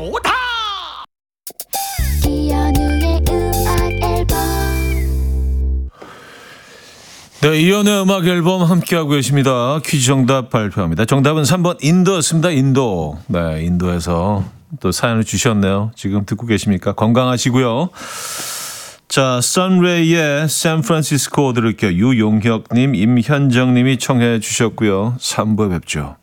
좋다. 이현우의 음악 앨범. 네, 이연의 음악 앨범 함께하고 계십니다. 퀴즈 정답 발표합니다. 정답은 3번 인도였습니다. 인도. 네, 인도에서 또 사연을 주셨네요. 지금 듣고 계십니까? 건강하시고요. 자, 선레이의 샌프란시스코 들을게요. 유용혁님, 임현정님이 청해 주셨고요. 3부에 뵙죠.